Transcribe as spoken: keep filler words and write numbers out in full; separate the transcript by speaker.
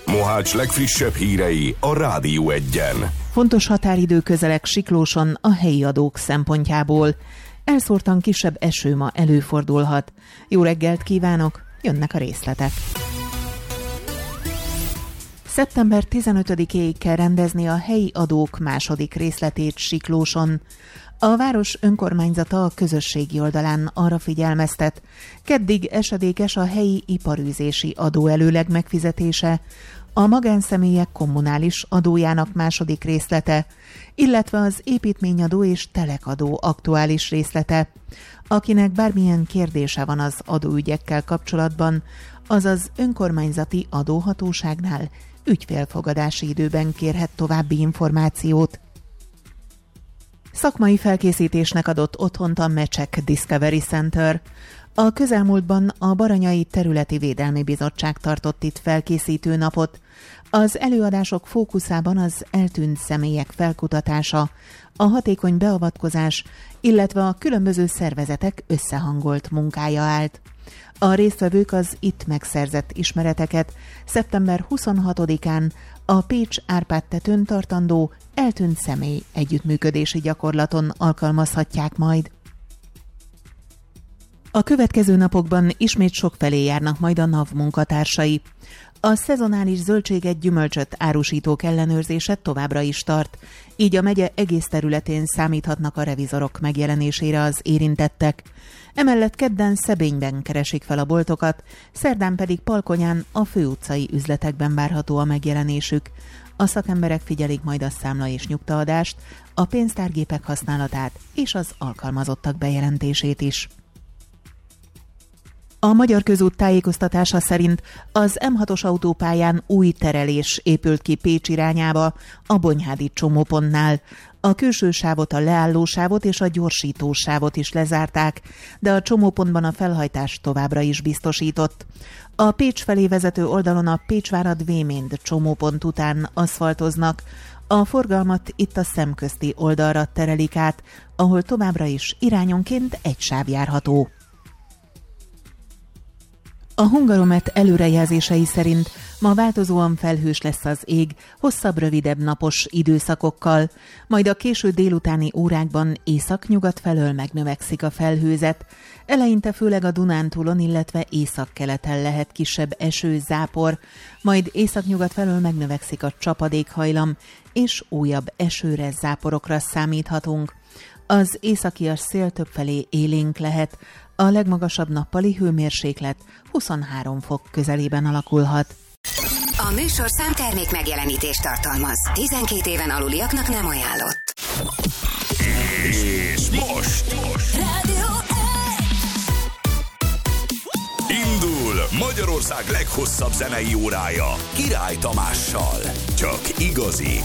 Speaker 1: Mohács legfrissebb hírei a Rádió Egyen.
Speaker 2: Fontos határidő közeleg Siklóson a helyi adók szempontjából. Elszórtan kisebb eső ma előfordulhat. Jó reggelt kívánok, jönnek a részletek. szeptember tizenötödikéig kell rendezni a helyi adók második részletét Siklóson. A város önkormányzata a közösségi oldalán arra figyelmeztet, keddig esedékes a helyi iparűzési adóelőleg megfizetése, a magánszemélyek kommunális adójának második részlete, illetve az építményadó és telekadó aktuális részlete. Akinek bármilyen kérdése van az adóügyekkel kapcsolatban, azaz önkormányzati adóhatóságnál ügyfélfogadási időben kérhet további információt. Szakmai felkészítésnek adott otthont a Mecsek Discovery Center. A közelmúltban a Baranyai Területi Védelmi Bizottság tartott itt felkészítő napot. Az előadások fókuszában az eltűnt személyek felkutatása, a hatékony beavatkozás, illetve a különböző szervezetek összehangolt munkája állt. A résztvevők az itt megszerzett ismereteket szeptember huszonhatodikán a Pécs Árpád-tetőn tartandó eltűnt személy együttműködési gyakorlaton alkalmazhatják majd. A következő napokban ismét sokfelé járnak majd a NAV munkatársai. A szezonális zöldséget, gyümölcsöt árusítók ellenőrzése továbbra is tart, így a megye egész területén számíthatnak a revizorok megjelenésére az érintettek. Emellett kedden Szebényben keresik fel a boltokat, szerdán pedig Palkonyán a főutcai üzletekben várható a megjelenésük. A szakemberek figyelik majd a számla és nyugtaadást, a pénztárgépek használatát és az alkalmazottak bejelentését is. A Magyar Közút tájékoztatása szerint az em hatos autópályán új terelés épült ki Pécs irányába a Bonyhádi csomópontnál. A külső sávot, a leállósávot és a gyorsítósávot is lezárták, de a csomópontban a felhajtás továbbra is biztosított. A Pécs felé vezető oldalon a Pécsvárad-Véménd csomópont után aszfaltoznak. A forgalmat itt a szemközti oldalra terelik át, ahol továbbra is irányonként egy sáv járható. A Hungaromet előrejelzései szerint ma változóan felhős lesz az ég, hosszabb, rövidebb napos időszakokkal, majd a késő délutáni órákban észak-nyugat felől megnövekszik a felhőzet. Eleinte főleg a Dunántúlon, illetve északkeleten lehet kisebb eső, zápor, majd észak-nyugat felől megnövekszik a csapadékhajlam, és újabb esőre, záporokra számíthatunk. Az északias szél többfelé élénk lehet, a legmagasabb nappali hőmérséklet huszonhárom fok közelében alakulhat.
Speaker 3: A műsorszám termék megjelenítést tartalmaz. tizenkét éven aluliaknak nem ajánlott.
Speaker 1: És most, most.
Speaker 3: Rádió
Speaker 1: Indul Magyarország leghosszabb zenei órája Király Tamással. Csak igazi,